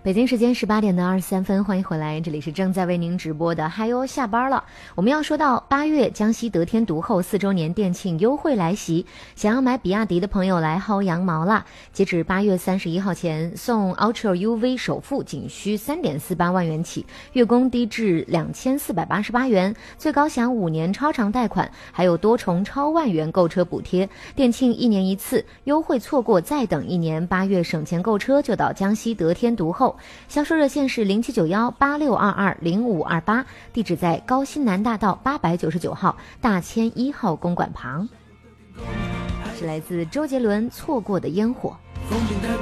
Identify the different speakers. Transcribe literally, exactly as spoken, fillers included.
Speaker 1: 北京时间十八点的二十三分，欢迎回来，这里是正在为您直播的嗨哟下班了。我们要说到八月江西得天独厚四周年店庆优惠来袭，想要买比亚迪的朋友来薅羊毛啦！截止八月三十一号前，送 Ultra U V 首付仅需三点四八万元起，月供低至两千四百八十八元，最高享五年超长贷款，还有多重超万元购车补贴。店庆一年一次，优惠错过再等一年，八月省钱购车就到江西得天独厚。销售热线是零七九幺八六二二零五二八，地址在高新南大道八百九十九号大千一号公馆旁。是来自周杰伦《错过的烟火》。